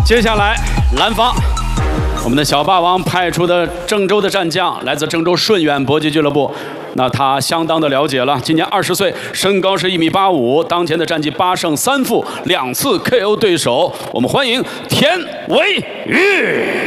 接下来蓝方，我们的小霸王派出的郑州的战将，来自郑州顺远搏击俱乐部。那他相当的了解了，今年20岁，身高是1.85米，当前的战绩8胜3负，2次 KO 对手。我们欢迎田维宇。